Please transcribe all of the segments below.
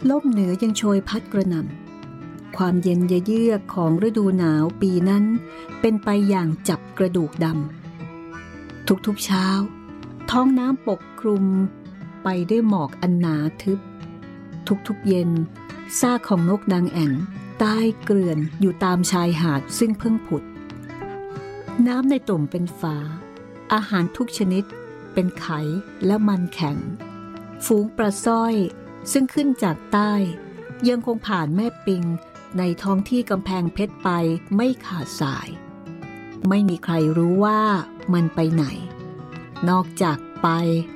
ลมเหนือยังโชยพัดกระหน่ำความเย็นเยือกของฤดูหนาวปีนั้นเป็นไปอย่างจับกระดูกดำทุกๆเช้าท้องน้ำปกคลุมไปด้วยหมอกอันหนาทึบทุกๆเย็นซากของนกนางแอ่นตายเกลื่อนอยู่ตามชายหาดซึ่งเพิ่งผุดน้ำในตุ่มเป็นฝาอาหารทุกชนิดเป็นไขและมันแข็งฝูงปลาสร้อยซึ่งขึ้นจากใต้ยังคงผ่านแม่ปิงในท้องที่กำแพงเพชรไปไม่ขาดสายไม่มีใครรู้ว่ามันไปไหนนอกจากไป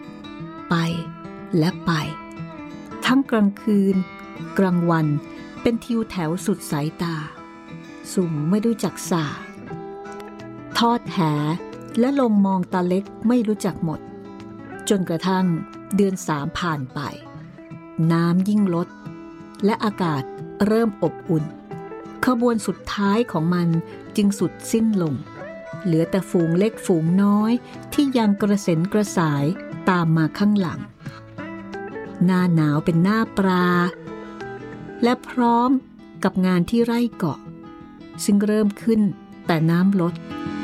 และไปทั้งกลางคืนกลางวันเป็นทิวแถวสุดสายตาสุ่มไม่รู้จักสาทอดแหและลงมองตาเล็กไม่รู้จักหมดจนกระทั่งเดือน3ผ่านไปน้ำยิ่งลดและอากาศเริ่มอบอุ่นขบวนสุดท้ายของมันจึงสุดสิ้นลงเหลือแต่ฝูงเล็กฝูงน้อยที่ยังกระเซ็นกระสายตามมาข้างหลังหน้าหนาวเป็นหน้าปลาและพร้อมกับงานที่ไร่เกาะซึ่งเริ่มขึ้นแต่น้ำลด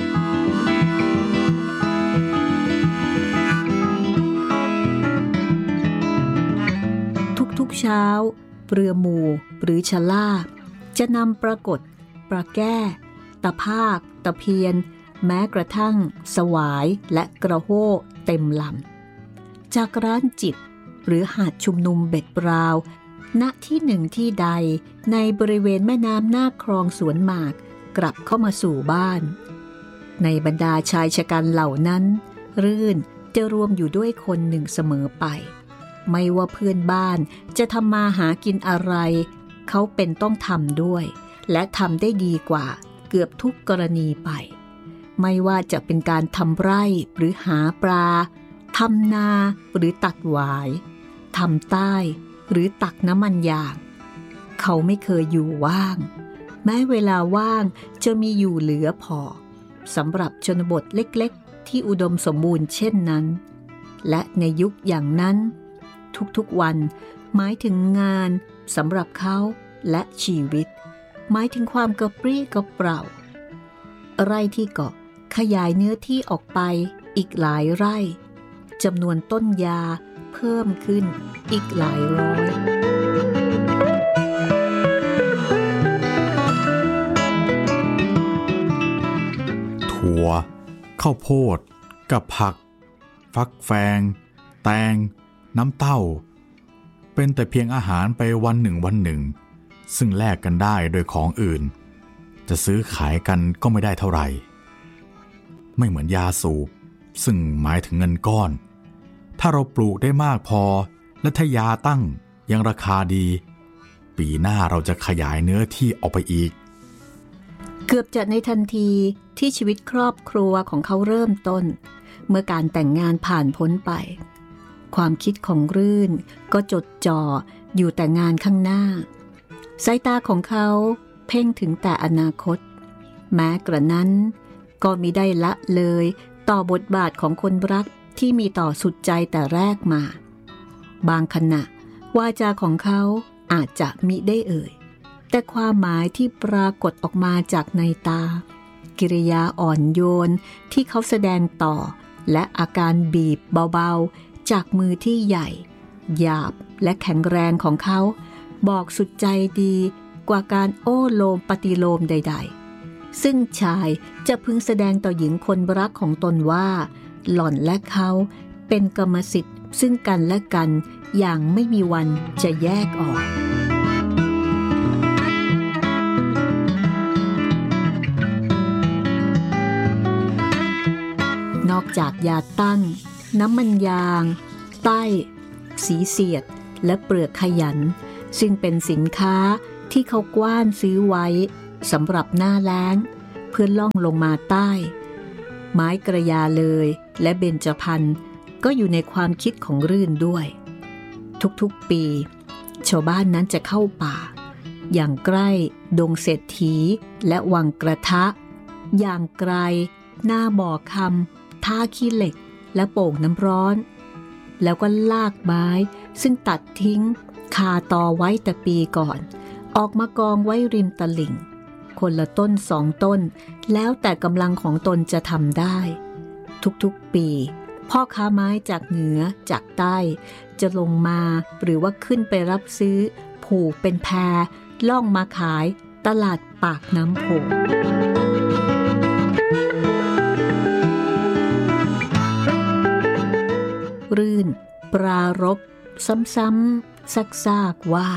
ทุกๆเช้าเรือหมู่หรือชะล่าจะนำปรากฏปลาแก้ตะภาคตะเพียนแม้กระทั่งสวายและกระโห้เต็มลำจากร้านจิบหรือหาดชุมนุมเบ็ดบราวณที่หนึ่งที่ใดในบริเวณแม่น้ำหน้าคลองสวนหมากกลับเข้ามาสู่บ้านในบรรดาชายชะกันเหล่านั้นรื่นจะรวมอยู่ด้วยคนหนึ่งเสมอไปไม่ว่าเพื่อนบ้านจะทำมาหากินอะไรเขาเป็นต้องทำด้วยและทำได้ดีกว่าเกือบทุกกรณีไปไม่ว่าจะเป็นการทำไร่หรือหาปลาทำนาหรือตัดหวายทำใต้หรือตักน้ำมันยางเขาไม่เคยอยู่ว่างแม้เวลาว่างจะมีอยู่เหลือพอสำหรับชนบทเล็กๆที่อุดมสมบูรณ์เช่นนั้นและในยุคอย่างนั้นทุกๆวันหมายถึงงานสำหรับเขาและชีวิตหมายถึงความกระปรี้กระเปร่าไร่ที่เกาะขยายเนื้อที่ออกไปอีกหลายไร่จำนวนต้นยาเพิ่มขึ้นอีกหลายร้อยถั่วข้าวโพดกับผักฟักแฟงแตงน้ำเต้าเป็นแต่เพียงอาหารไปวันหนึ่งซึ่งแลกกันได้โดยของอื่นจะซื้อขายกันก็ไม่ได้เท่าไหร่ไม่เหมือนยาสูบซึ่งหมายถึงเงินก้อนถ้าเราปลูกได้มากพอและถ้ายาตั้งยังราคาดีปีหน้าเราจะขยายเนื้อที่ออกไปอีกเกือบจะในทันทีที่ชีวิตครอบครัวของเขาเริ่มต้นเมื่อการแต่งงานผ่านพ้นไปความคิดของรื่นก็จดจ่ออยู่แต่งานข้างหน้าสายตาของเขาเพ่งถึงแต่อนาคตแม้กระนั้นก็มิได้ละเลยต่อบทบาทของคนรักที่มีต่อสุดใจแต่แรกมาบางขณะวาจาของเขาอาจจะมิได้เอ่ยแต่ความหมายที่ปรากฏออกมาจากในตากิริยาอ่อนโยนที่เขาแสดงต่อและอาการบีบเบาๆจากมือที่ใหญ่หยาบและแข็งแรงของเขาบอกสุดใจดีกว่าการโอ้โลมปฏิโลมใดๆซึ่งชายจะพึงแสดงต่อหญิงคนรักของตนว่าหล่อนและเขาเป็นกรรมสิทธิ์ซึ่งกันและกันอย่างไม่มีวันจะแยกออกนอกจากยาตั้งน้ำมันยางใต้สีเสียดและเปลือกขยันซึ่งเป็นสินค้าที่เขากว้านซื้อไว้สำหรับหน้าแล้งเพื่อล่องลงมาใต้ไม้กระยาเลยและเบญจพรรณก็อยู่ในความคิดของรื่นด้วยทุกๆปีชาวบ้านนั้นจะเข้าป่าอย่างใกล้ดงเศรษฐีและวังกระทะอย่างไกลหน้าบ่อคำท่าขี้เหล็กและโป่งน้ำร้อนแล้วก็ลากไม้ซึ่งตัดทิ้งคาตอไว้แต่ปีก่อนออกมากองไว้ริมตลิ่งคนละต้น2 ต้นแล้วแต่กำลังของตนจะทำได้ทุกๆปีพ่อค้าไม้จากเหนือจากใต้จะลงมาหรือว่าขึ้นไปรับซื้อผูกเป็นแพล่องมาขายตลาดปากน้ำโขงรื่นปรารภซ้ำๆซักๆว่า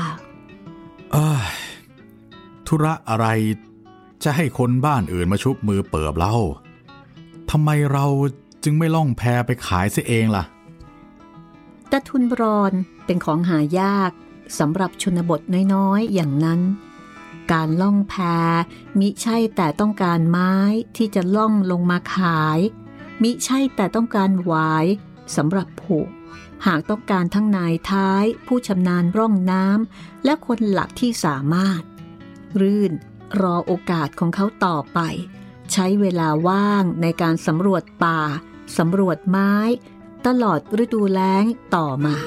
ธุระอะไรจะให้คนบ้านอื่นมาชุบมือเปิบเล่าทำไมเราจึงไม่ล่องแพไปขายเสียเองล่ะแต่ทุนบรอนเป็นของหายากสำหรับชนบทน้อยๆอย่างนั้นการล่องแพมิใช่แต่ต้องการไม้ที่จะล่องลงมาขายมิใช่แต่ต้องการหวายสำหรับผูกหากต้องการทั้งนายท้ายผู้ชำนาญร่องน้ำและคนหลักที่สามารถรื่นรอโอกาสของเขาต่อไปใช้เวลาว่างในการสำรวจป่าสำรวจไม้ตลอดฤดูแล้งต่อมา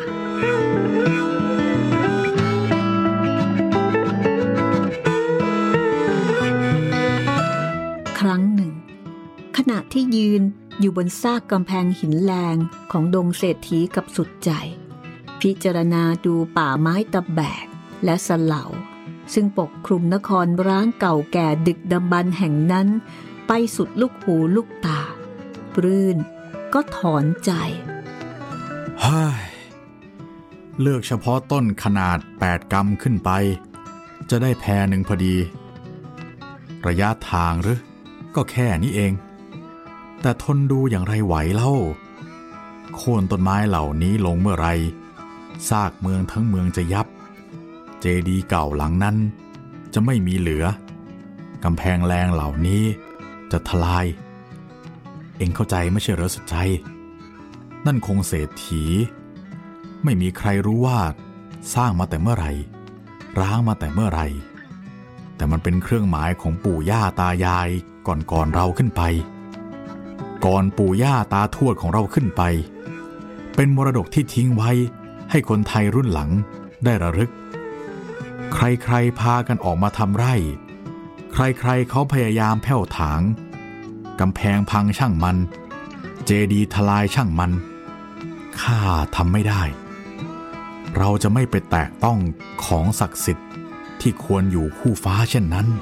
ครั้งหนึ่งขณะที่ยืนอยู่บนซากกำแพงหินแรงของดงเศรษฐีกับสุดใจพิจารณาดูป่าไม้ตะแบกและสะเหลาซึ่งปกคลุมนครร้างเก่าแก่ดึกดำบรรพ์แห่งนั้นไปสุดลูกหูลูกตาปรื่นก็ถอนใจเลือกเฉพาะต้นขนาด8 กำขึ้นไปจะได้แพหนึ่งพอดีระยะทางหรือก็แค่นี้เองแต่ทนดูอย่างไรไหวเล่าโค่นต้นไม้เหล่านี้ลงเมื่อไรซากเมืองทั้งเมืองจะยับเจดีย์เก่าหลังนั้นจะไม่มีเหลือกำแพงแรงเหล่านี้จะทลายเอ็งเข้าใจไม่ใช่เหรอสุดใจนั่นคงเศรษฐีไม่มีใครรู้ว่าสร้างมาแต่เมื่อไหร่ร้างมาแต่เมื่อไหร่แต่มันเป็นเครื่องหมายของปู่ย่าตายายก่อนเราขึ้นไปก่อนปู่ย่าตาทวดของเราขึ้นไปเป็นมรดกที่ทิ้งไว้ให้คนไทยรุ่นหลังได้ระลึกใครๆพากันออกมาทำไร่ใครๆเขาพยายามแผ่วถางกำแพงพังช่างมันเจดีย์ทลายช่างมันข้าทำไม่ได้เราจะไม่ไปแตะต้องของศักดิ์สิทธิ์ที่ควรอยู่คู่ฟ้าเช่นนั้น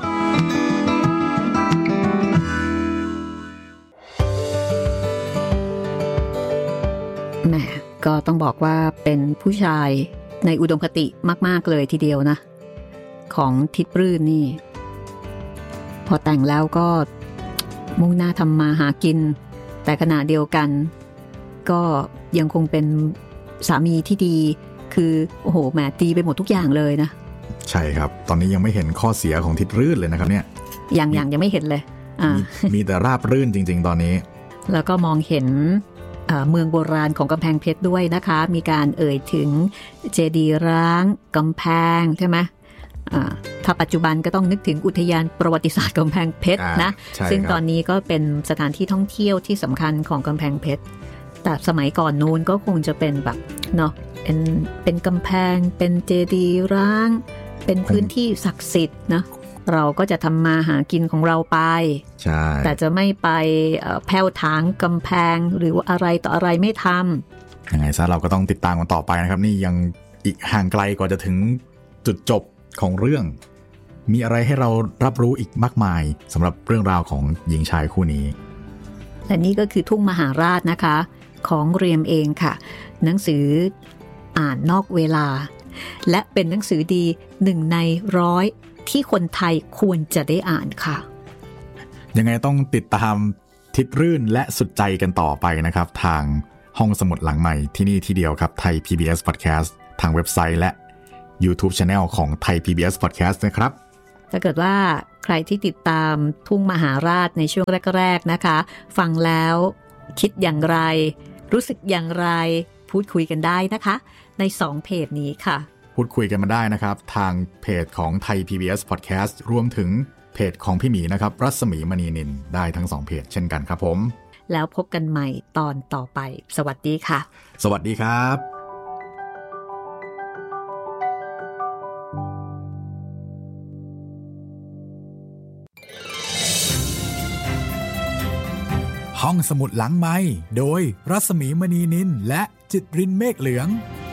แหมก็ต้องบอกว่าเป็นผู้ชายในอุดมคติมากๆเลยทีเดียวนะของทิดปลื้มนี่พอแต่งแล้วก็มุ่งหน้าทำมาหากินแต่ขณะเดียวกันก็ยังคงเป็นสามีที่ดีคือโอ้โหแหมตีไปหมดทุกอย่างเลยนะใช่ครับตอนนี้ยังไม่เห็นข้อเสียของทิดรื่นเลยนะครับเนี่ยยังไม่เห็นเลยมีแต่ราบรื่นจริงๆตอนนี้แล้วก็มองเห็นเมืองโบราณของกำแพงเพชรด้วยนะคะมีการเอ่ยถึงเจดีย์ร้างกำแพงใช่ไหมถ้าปัจจุบันก็ต้องนึกถึงอุทยานประวัติศาสตร์กำแพงเพชรนะซึ่งตอนนี้ก็เป็นสถานที่ท่องเที่ยวที่สำคัญของกำแพงเพชรแต่สมัยก่อนนู้นก็คงจะเป็นแบบเนาะเป็นกำแพงเป็นเจดีย์ร้างเป็นพื้นที่ศักดิ์สิทธิ์นะเราก็จะทำมาหากินของเราไปใช่แต่จะไม่ไปแผ่วถางกำแพงหรือว่าอะไรต่ออะไรไม่ทำยังไงซะเราก็ต้องติดตามกันต่อไปนะครับนี่ยังอีกห่างไกลกว่าจะถึงจุดจบของเรื่องมีอะไรให้เรารับรู้อีกมากมายสำหรับเรื่องราวของหญิงชายคู่นี้และนี่ก็คือทุ่งมหาราชนะคะของเรียมเองค่ะหนังสืออ่านนอกเวลาและเป็นหนังสือดี1 ใน 100ที่คนไทยควรจะได้อ่านค่ะยังไงต้องติดตามทิดรื่นและสุดใจกันต่อไปนะครับทางห้องสมุดหลังใหม่ที่นี่ที่เดียวครับไทย PBS Podcast ทางเว็บไซต์และ YouTube Channel ของไทย PBS Podcast นะครับถ้าเกิดว่าใครที่ติดตามทุ่งมหาราชในช่วงแรกๆนะคะฟังแล้วคิดอย่างไรรู้สึกอย่างไรพูดคุยกันได้นะคะใน2เพจนี้ค่ะพูดคุยกันมาได้นะครับทางเพจของไทย PBS Podcast รวมถึงเพจของพี่หมีนะครับรัศมีมณีนินได้ทั้ง2เพจเช่นกันครับผมแล้วพบกันใหม่ตอนต่อไปสวัสดีค่ะสวัสดีครับห้องสมุดหลังไมค์โดยรัศมีมณีนินและจิตรินเมฆเหลือง